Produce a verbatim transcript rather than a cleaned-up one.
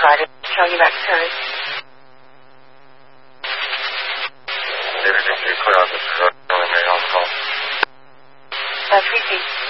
Friday. Tell you back soon. Everything to be clear on this correct. Only made on call. That's repeat.